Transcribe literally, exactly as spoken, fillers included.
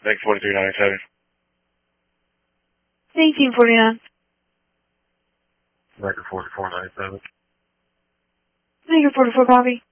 Make forty-three ninety-seven. eighteen forty-nine. Record forty-four ninety-seven. Negative forty-four, copy.